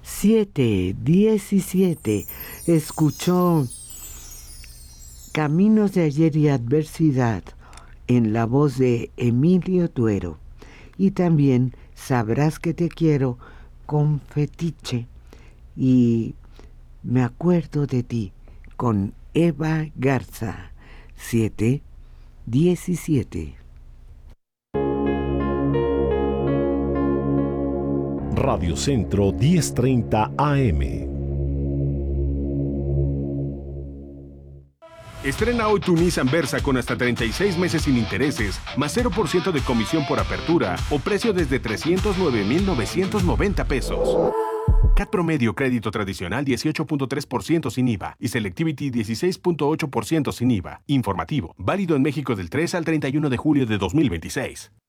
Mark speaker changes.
Speaker 1: 7:17. Escuchó Caminos de ayer y adversidad en la voz de Emilio Tuero. Y también Sabrás que te quiero con Fetiche y Me acuerdo de ti con Eva Garza. 7:17.
Speaker 2: Radio Centro 1030 AM.
Speaker 3: Estrena hoy tu Nissan Versa con hasta 36 meses sin intereses, más 0% de comisión por apertura o precio desde 309,990 pesos. CAT promedio crédito tradicional 18.3% sin IVA y Selectivity 16.8% sin IVA. Informativo. Válido en México del 3 al 31 de julio de 2026.